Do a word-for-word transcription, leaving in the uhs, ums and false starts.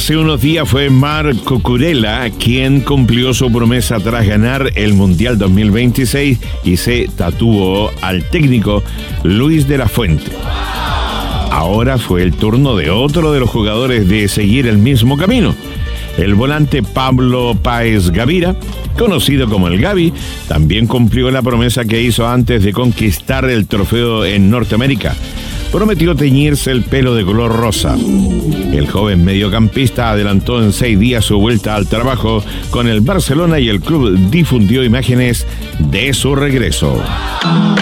Hace unos días fue Marc Cucurella quien cumplió su promesa tras ganar el Mundial dos mil veintiséis y se tatuó al técnico Luis de la Fuente. Ahora fue el turno de otro de los jugadores de seguir el mismo camino. El volante Pablo Páez Gavira, conocido como el Gavi, también cumplió la promesa que hizo antes de conquistar el trofeo en Norteamérica. Prometió teñirse el pelo de color rosa. El joven mediocampista adelantó en seis días su vuelta al trabajo con el Barcelona y el club difundió imágenes de su regreso.